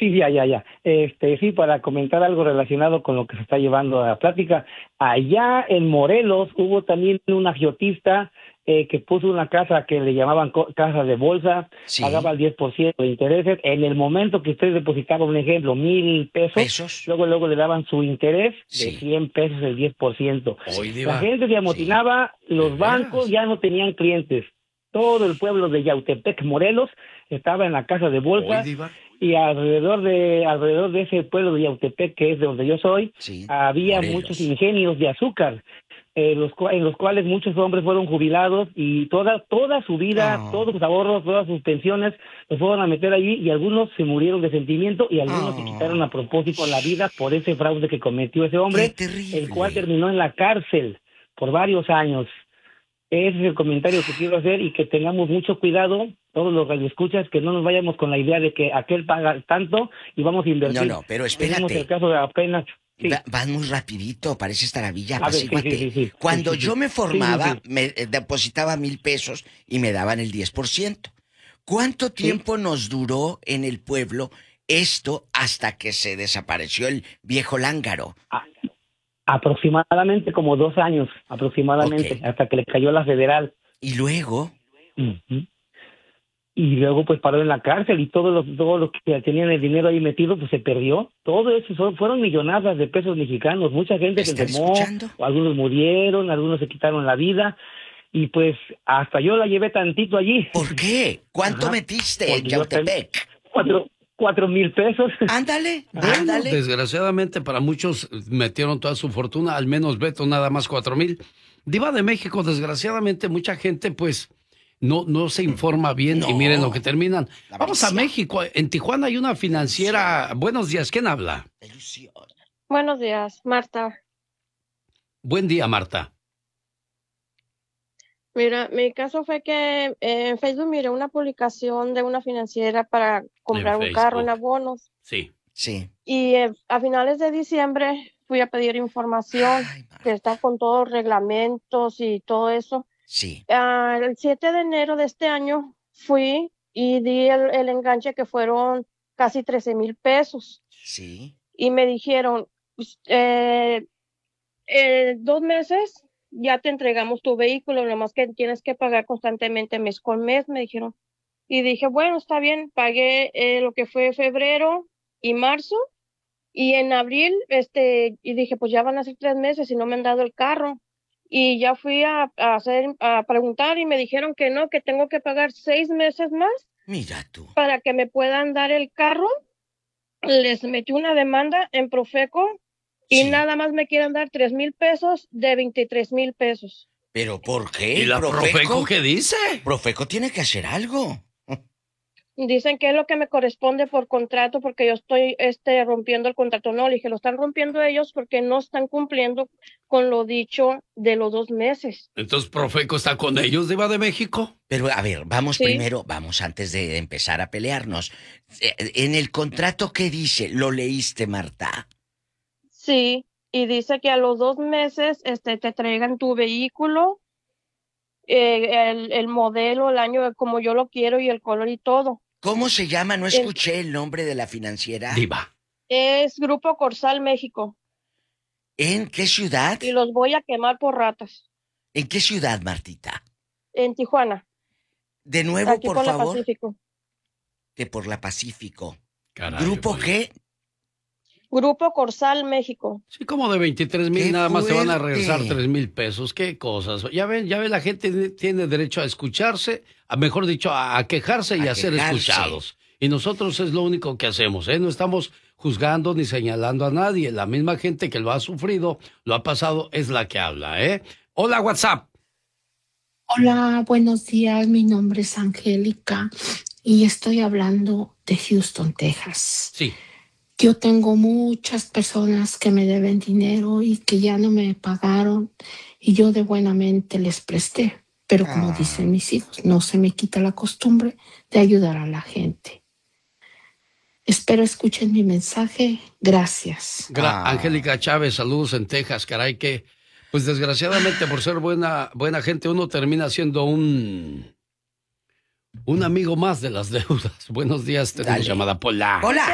Sí, ya. Sí, para comentar algo relacionado con lo que se está llevando a la plática. Allá en Morelos hubo también un agiotista que puso una casa que le llamaban casa de bolsa, Sí. pagaba el 10% de intereses. En el momento que usted depositaba, un ejemplo, 1,000 pesos, ¿Pesos? luego le daban su interés de Sí. 100 pesos, el 10%. Hoy, La Diva. gente se Sí. amotinaba, ¿De los bancos veras? ya no tenían clientes. Todo el pueblo de Yautepec, Morelos, estaba en la casa de Hoy, bolsa, Diva. y alrededor de ese pueblo de Yautepec, que es de donde yo soy, Sí. había muchos Morelos. ingenios de azúcar, en los cuales muchos hombres fueron jubilados y toda su vida, Oh. todos sus ahorros, todas sus pensiones, los fueron a meter allí, y algunos se murieron de sentimiento y algunos se quitaron Oh. a propósito la vida por ese fraude que cometió ese Qué hombre, el cual terrible. terminó en la cárcel por varios años. Ese es el comentario que quiero hacer, y que tengamos mucho cuidado, todos los radioescuchas, que no nos vayamos con la idea de que aquel paga tanto y vamos a invertir. No, pero Tenemos el espérate. caso de apenas, sí, Vas muy rapidito, pareces taravilla, a ver, sí, sí, apacíguate. sí, sí, sí, Cuando sí, yo sí, me sí, sí, formaba, sí, me depositaba 1,000 pesos y me daban el 10%. ¿Cuánto sí. tiempo nos duró en el pueblo esto hasta que se desapareció el viejo lángaro? A- Aproximadamente como 2 años, Ok. aproximadamente, hasta que le cayó la federal. Y luego, Ujú. Y luego pues paró en la cárcel, y todo lo que tenían el dinero ahí metido pues se perdió. Todo eso fueron millonadas de pesos mexicanos. Mucha ¿me gente se están enfermó, escuchando? algunos murieron, algunos se quitaron la vida, y pues hasta yo la llevé tantito allí. ¿Por qué? ¿Cuánto Ajá, metiste en porque yo tengo Yautepec? 4,000 pesos. Ándale, Ajá. Bueno, ándale. desgraciadamente para muchos metieron toda su fortuna, al menos Beto nada más 4,000. Diva de México, desgraciadamente mucha gente pues no se informa bien y miren lo que No, terminan. la Vamos a avaricia, México, en Tijuana hay una la ilusión, financiera. Buenos días, ¿quién habla? la ilusión. Buenos días, Marta. Buen día, Marta. Mira, mi caso fue que en Facebook miré una publicación de una financiera para En comprar un carro en Facebook. abonos, Sí. Sí. y a finales de diciembre fui a pedir información Ay, que está Marta. con todos los reglamentos y todo eso. Sí, El 7 de enero de este año fui y di el enganche, que fueron casi 13,000 pesos, sí. y me dijeron, pues, 2 meses ya te entregamos tu vehículo, nomás que tienes que pagar constantemente mes con mes, me dijeron. Y dije, bueno, está bien, pagué lo que fue febrero y marzo, y en abril, y dije, pues ya van a ser 3 meses y no me han dado el carro. Y ya fui a preguntar, y me dijeron que no, que tengo que pagar 6 meses más Mira tú. para que me puedan dar el carro. Les metí una demanda en Profeco y Sí. nada más me quieren dar 3,000 pesos de 23,000 pesos. ¿Pero por qué? ¿Y ¿El la Profeco Profeco? qué dice? Profeco tiene que hacer algo. Dicen que es lo que me corresponde por contrato, porque yo estoy rompiendo el contrato. No, le dije, lo están rompiendo ellos porque no están cumpliendo con lo dicho de los 2 meses. Entonces Profeco está con ellos, Diva de México. Pero a ver, vamos Sí, primero, vamos antes de empezar a pelearnos. En el contrato, ¿qué dice? ¿Lo leíste, Marta? sí. Y dice que a los 2 meses te traigan tu vehículo, el modelo, el año como yo lo quiero y el color y todo. ¿Cómo se llama? No En- escuché el nombre de la financiera. Diva. es Grupo Corsal México, ¿En qué ciudad? y los voy a quemar por ratas. ¿En qué ciudad, Martita? En Tijuana, De nuevo, aquí por por la favor. Pacífico. De por la Pacífico. Caray, ¿Grupo oye. qué? Grupo Corsal México. Sí, como de 23,000 ¡Qué nada más te van a regresar fuerte! 3,000 pesos. Qué cosas. Ya ven, la gente tiene derecho a escucharse, mejor dicho, a quejarse y A a ser quejarse. escuchados. Y nosotros es lo único que hacemos, ¿eh? No estamos juzgando ni señalando a nadie. La misma gente que lo ha sufrido, lo ha pasado, es la que habla, ¿eh? Hola, WhatsApp. Hola, buenos días. Mi nombre es Angélica y estoy hablando de Houston, Texas. Sí. Yo tengo muchas personas que me deben dinero y que ya no me pagaron, y yo de buena mente les presté. Pero como dicen mis hijos, no se me quita la costumbre de ayudar a la gente. Espero escuchen mi mensaje. Gracias. Angélica Chávez, saludos en Texas, caray, que pues desgraciadamente por ser buena gente uno termina siendo un amigo más de las deudas. Buenos días, tenemos Dale. llamada Pola. Hola.